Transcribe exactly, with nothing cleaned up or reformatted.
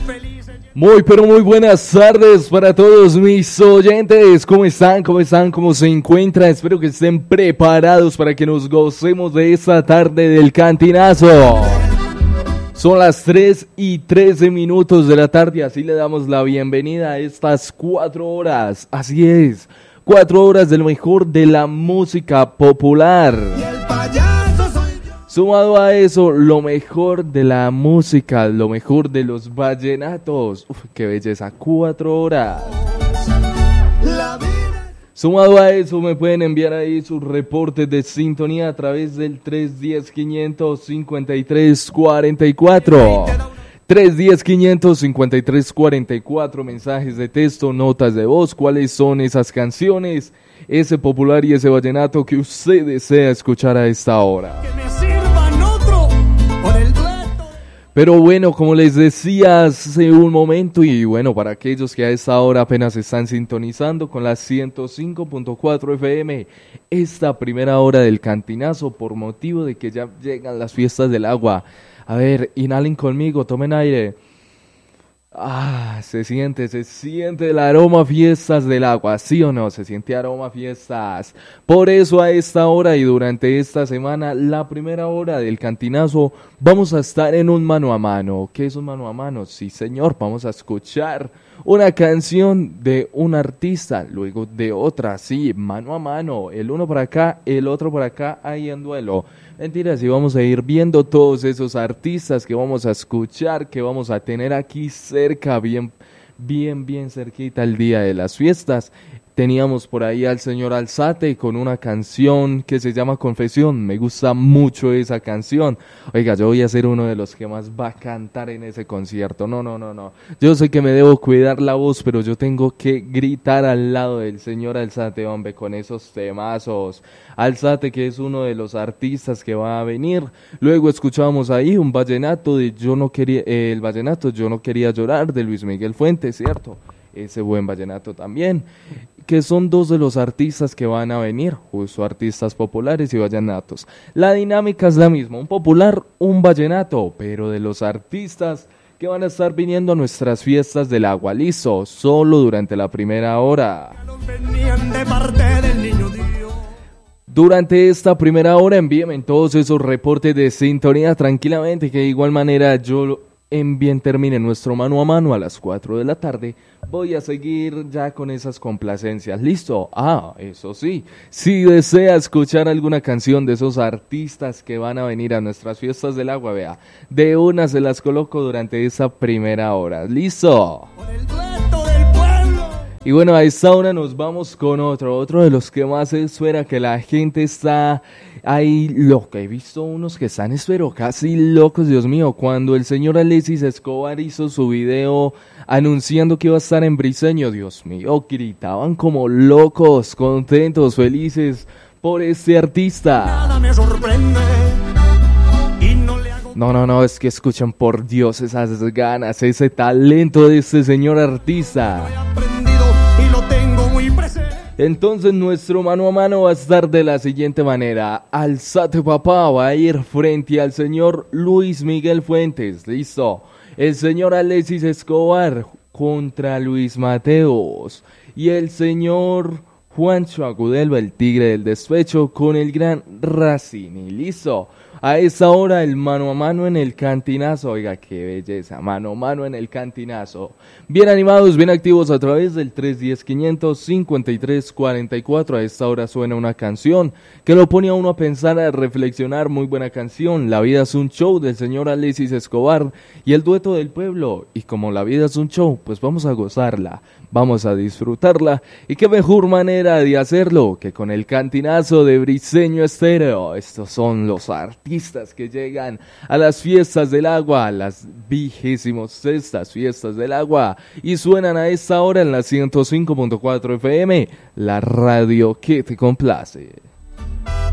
Muy pero muy buenas tardes para todos mis oyentes. ¿Cómo están? ¿Cómo están? ¿Cómo se encuentran? Espero que estén preparados para que nos gocemos de esta tarde del Cantinazo. Son las tres y trece minutos de la tarde, así le damos la bienvenida a estas cuatro horas. Así es, cuatro horas de lo mejor de la música popular. Y el payaso soy yo. Sumado a eso, lo mejor de la música, lo mejor de los vallenatos. Uf, qué belleza, cuatro horas. Sumado a eso, me pueden enviar ahí sus reportes de sintonía a través del tres uno cero, quinientos cincuenta y tres cuarenta y cuatro. tres uno cero, quinientos cincuenta y tres cuarenta y cuatro, mensajes de texto, notas de voz, cuáles son esas canciones, ese popular y ese vallenato que usted desea escuchar a esta hora. Que me sirvan otro por el plato. Pero bueno, como les decía hace un momento, y bueno, para aquellos que a esta hora apenas están sintonizando con la ciento cinco punto cuatro F M, esta primera hora del Cantinazo por motivo de que ya llegan las fiestas del agua. A ver, inhalen conmigo, tomen aire. Ah, se siente, se siente el aroma fiestas del agua, ¿sí o no? Se siente aroma fiestas. Por eso a esta hora y durante esta semana, la primera hora del Cantinazo, vamos a estar en un mano a mano. ¿Qué es un mano a mano? Sí, señor, vamos a escuchar una canción de un artista, luego de otra, sí, mano a mano. El uno por acá, el otro por acá, ahí en duelo. Mentiras, y vamos a ir viendo todos esos artistas que vamos a escuchar, que vamos a tener aquí cerca, bien, bien, bien cerquita el día de las fiestas. Teníamos por ahí al señor Alzate con una canción que se llama Confesión. Me gusta mucho esa canción. Oiga, yo voy a ser uno de los que más va a cantar en ese concierto. No, no, no, no. Yo sé que me debo cuidar la voz, pero yo tengo que gritar al lado del señor Alzate, hombre, con esos temazos. Alzate, que es uno de los artistas que va a venir. Luego escuchamos ahí un vallenato de Yo no quería, eh, el vallenato Yo no quería llorar de Luis Miguel Fuentes, ¿cierto? Ese buen vallenato también, que son dos de los artistas que van a venir, justo artistas populares y vallenatos. La dinámica es la misma, un popular, un vallenato, pero de los artistas que van a estar viniendo a nuestras fiestas del agua, listo, solo durante la primera hora. Durante esta primera hora envíenme todos esos reportes de sintonía tranquilamente, que de igual manera yo en bien termine nuestro mano a mano a las cuatro de la tarde, voy a seguir ya con esas complacencias. ¿Listo? Ah, eso sí, si desea escuchar alguna canción de esos artistas que van a venir a nuestras fiestas del agua, vea, de una se las coloco durante esa primera hora. ¿Listo? Por el dueto del pueblo. Y bueno, a esta hora nos vamos con otro, otro de los que más espera, que la gente está ahí loca. He visto unos que están, espero, casi locos, Dios mío, cuando el señor Alexis Escobar hizo su video anunciando que iba a estar en Briseño, Dios mío, gritaban como locos, contentos, felices por este artista. Nada me sorprende. No, no, no, es que escuchan, por Dios, esas ganas, ese talento de este señor artista. Entonces nuestro mano a mano va a estar de la siguiente manera. Alzate papá va a ir frente al señor Luis Miguel Fuentes, listo. El señor Alexis Escobar contra Luis Mateos. Y el señor Juancho Agudelo, el tigre del despecho, con el gran Racini, listo. A esa hora el mano a mano en el Cantinazo, oiga qué belleza, mano a mano en el Cantinazo. Bien animados, bien activos a través del tres uno cero, quinientos cincuenta y tres cuarenta y cuatro. A esta hora suena una canción que lo pone a uno a pensar, a reflexionar, muy buena canción. La vida es un show del señor Alexis Escobar y el dueto del pueblo. Y como la vida es un show, pues vamos a gozarla, vamos a disfrutarla. Y qué mejor manera de hacerlo que con el Cantinazo de Briseño Estéreo. Estos son los artistas que llegan a las fiestas del agua, las vigésimos sextas fiestas del agua, y suenan a esta hora en la ciento cinco punto cuatro F M, la radio que te complace.